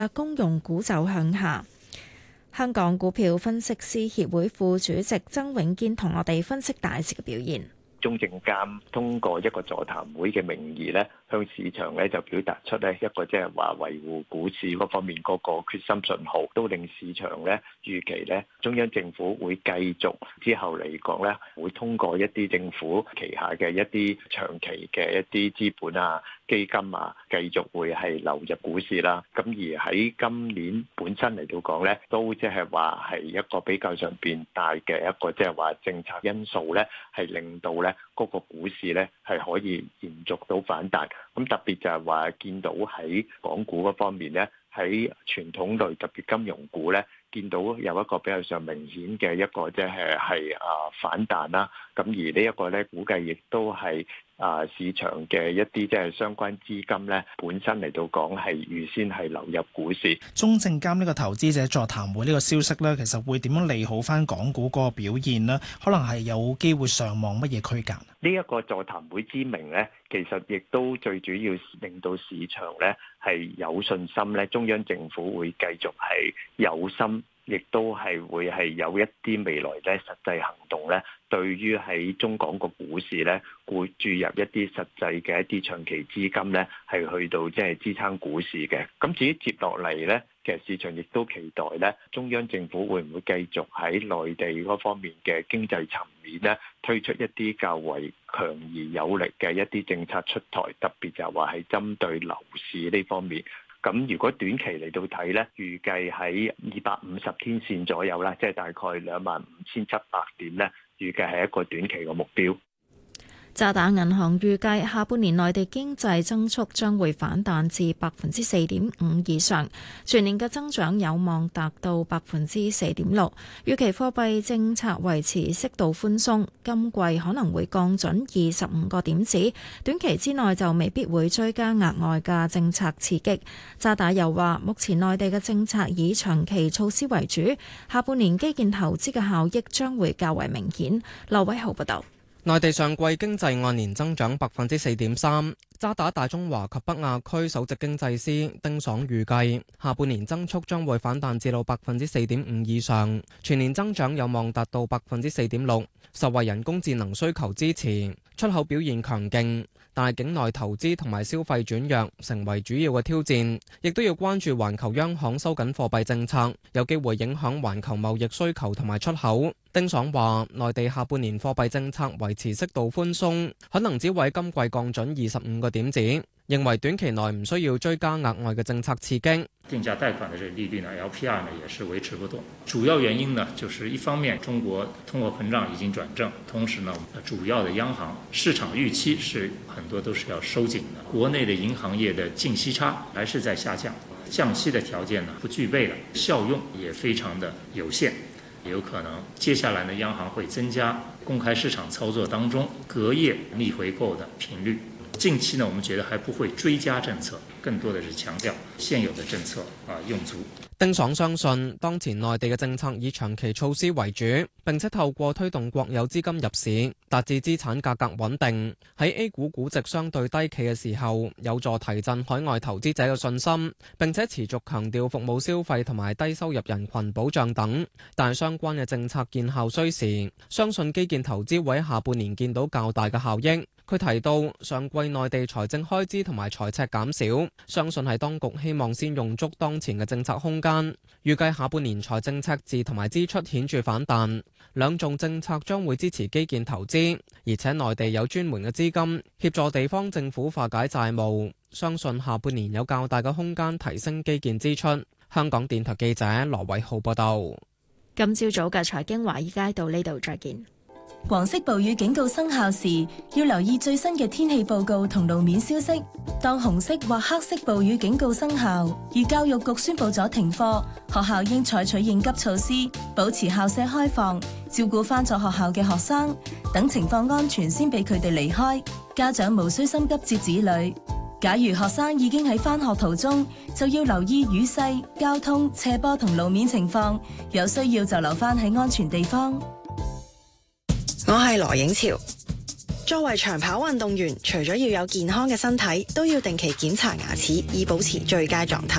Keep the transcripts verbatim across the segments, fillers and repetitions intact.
公用股走向下。香港股票分析師協會副主席曾永堅同我哋分析大市嘅表現。 中證監通過一個座談會嘅名義咧，向市場咧就表達出咧一個即係話維護股市嗰方面嗰個決心信號，都令市場咧預期咧中央政府會繼續之後嚟講咧，會通過一啲政府旗下嘅一啲長期嘅一啲資本啊、基金啊，繼續會係流入股市啦。咁而喺今年本身嚟到講咧，都即係話係一個比較上變大嘅一個即係話政策因素咧，係令到咧嗰個股市咧係可以延續到反彈。咁特別就係話見到喺港股嗰方面咧，喺傳統類特別金融股咧，見到有一個比較上明顯嘅一個即係係啊反彈啦。咁而呢一個咧，估計亦都係啊市場嘅一啲即係相關資金咧，本身嚟到講係預先係流入股市。 中證監呢個投資者座談會呢個消息咧，其實會點樣利好翻港股嗰個表現呢？可能係有機會上望乜嘢區間？ 呢一個座談會之名咧，其實亦都最主要令到市場咧係有信心咧，中央政府會繼續係有心，亦都係會係有一啲未來咧實際行動咧，對於喺中港個股市咧，會注入一啲實際嘅一啲長期資金咧，係去到即係支撐股市嘅。咁至於接落嚟咧，其實市場亦都期待咧，中央政府會唔會繼續喺內地嗰方面嘅經濟層面咧，推出一啲較為強而有力嘅一啲政策出台，特別就係話係針對樓市呢方面。咁如果短期嚟到睇咧，預計喺二百五十天線左右啦，即係大概兩萬五千七百點咧，預計係一個短期嘅目標。 渣打銀行預計下半年內地經濟增速將會反彈至百分之四點五以上，全年嘅增長有望達到百分之四點六。預期貨幣政策維持適度寬鬆，今季可能會降準二十五個點子，短期之內就未必會追加額外嘅政策刺激。渣打又話，目前內地嘅政策以長期措施為主，下半年基建投資嘅效益將會較為明顯。劉偉豪報道。 內地上季經濟按年增長百分之四點三，渣打大中華及北亞區首席經濟師丁爽預計，下半年增速將會反彈至到百分之四點五以上，全年增長有望達到百分之四點六，受惠人工智能需求支持，出口表現強勁，但係境內投資同埋消費轉弱成為主要嘅挑戰，亦都要關注環球央行收緊貨幣政策，有機會影響環球貿易需求同埋出口。丁爽話，內地下半年貨幣政策維持適度寬鬆，可能只會今季降準二十五個點子，認為短期內唔需要追加額外嘅政策刺激。 定價貸款的這個利率呢 L P R 呢也是維持不動，主要原因呢就是一方面中國通貨膨脹已經轉正，同時呢主要的央行市場預期是很多都是要收緊的，國內的銀行業的淨息差還是在下降，降息的條件呢不具備了，效用也非常的有限。有可能接下來呢，央行會增加公開市場操作當中隔夜逆回購的頻率。近期呢，我們覺得還不會追加政策，更多的是強調現有的政策啊用足。 丁爽相信，當前內地嘅政策以長期措施為主，並且透過推動國有資金入市，達至資產價格穩定。喺 A 股估值相對低企嘅時候，有助提振海外投資者嘅信心，並且持續強調服務消費同埋低收入人群保障等。但係相關嘅政策見效需時，相信基建投資會喺下半年見到較大嘅效益。佢提到，上季內地財政開支同埋財赤減少，相信係當局希望先用足當前嘅政策空間。預計下半年財政赤字同埋支出顯著反彈，兩種政策將會支持基建投資，而且內地有專門嘅資金協助地方政府化解債務，相信下半年有較大嘅空間提升基建支出。香港電台記者羅偉浩報道。 今朝早嘅財經華爾街到呢度再見。 黃色暴雨警告生效時，要留意最新嘅天氣報告同路面消息。當紅色或黑色暴雨警告生效，而教育局宣布咗停課，學校應採取應急措施，保持校舍開放，照顧返咗學校嘅學生，等情況安全先俾佢哋離開。家長無需心急接子女。假如學生已經喺返學途中，就要留意雨勢、交通、斜坡同路面情況，有需要就留返喺安全地方。 我係羅影潮。作為長跑運動員，除咗要有健康嘅身體，都要定期檢查牙齒，以保持最佳狀態。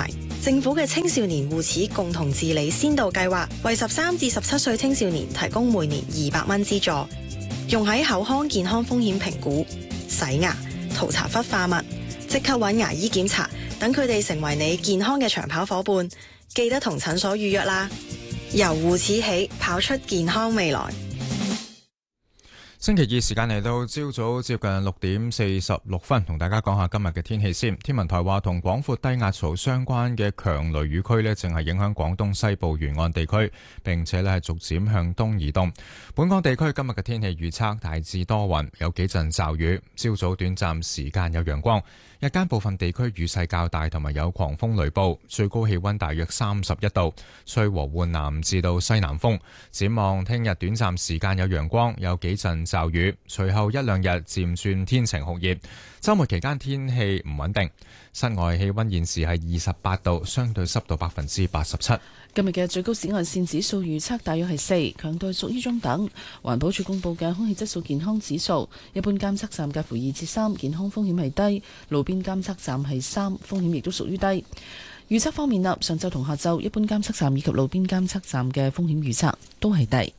政府嘅青少年互齒共同治理先導計劃，為十三至十七歲青少年提供每年二百蚊資助，用喺口腔健康風險評估、洗牙、塗搽氟化物、即刻揾牙醫檢查，等佢哋成為你健康嘅長跑伙伴。記得同診所預約啦！由互齒起，跑出健康未來。 星期二時間嚟到朝早接近六點四十六分，同大家講下今日嘅天氣先。天文台話，同廣闊低壓槽相關嘅強雷雨區呢，正係影響廣東西部沿岸地區，並且呢係逐漸向東移動。本港地區今日嘅天氣預測大致多雲，有幾陣驟雨，朝早短暫時間有陽光。日間部分地區雨勢較大，同埋有狂風雷暴，最高氣溫大約三十一度，吹和緩南至到西南風。展望聽日短暫時間有陽光，有幾陣驟雨，隨後一兩日漸轉天晴酷熱。週末期間天氣唔穩定，室外氣溫現時係二十八度，相對濕度百分之八十七。 今日嘅最高紫外線指數預測大約係四，強度屬於中等。環保署公布嘅空氣質素健康指數，一般監測站介乎二至三，健康風險係低；路邊監測站係三，風險亦都屬於低。預測方面啦，上晝同下晝一般監測站以及路邊監測站嘅風險預測都係低。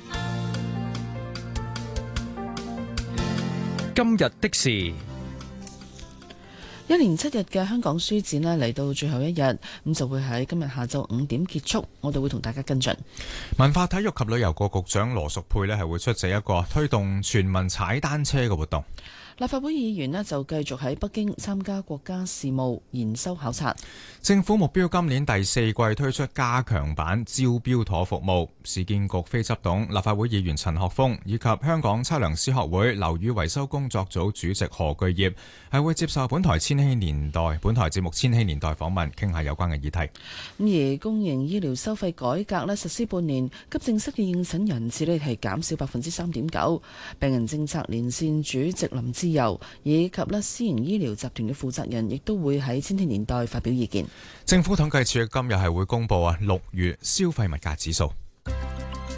今日的事。 一連七日嘅香港書展呢，嚟到最後一日，咁就會喺今日下晝五點結束。我哋會同大家跟進。 文化體育及旅遊局局長羅淑佩呢係會出席一個推動全民踩單車嘅活動。 立法會議員呢就繼續喺北京參加國家事務研修考察。 政府目標今年第四季推出加強版招標妥服務。市建局非執董立法會議員陳學鋒以及香港測量師學會樓宇維修工作組主席何巨業係會接受本台千禧年代本台節目千禧年代訪問，傾下有關嘅議題。 咁而公營醫療收費改革呢實施半年，急症室嘅應診人次呢係減少百分之三點九。病人政策連線主席林志由以及咧私營醫療集團嘅負責人，亦都會喺千禧年代發表意見。 政府統計處今日係會公布啊六月消費物價指數。